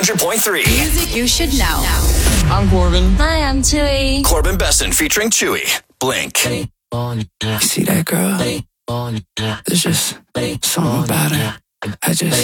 100.3. Music you should know. I'm Corbin. Hi, I'm Chewy. Corbin Besson featuring Chewy. Blink. You see that girl? There's just something about her. I just